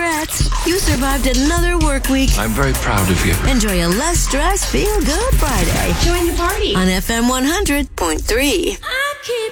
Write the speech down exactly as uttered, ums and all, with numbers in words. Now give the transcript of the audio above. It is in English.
regrets. You survived another work week. I'm very proud of you. Enjoy a less stress, feel good Friday Join the party on F M one hundred point three. I keep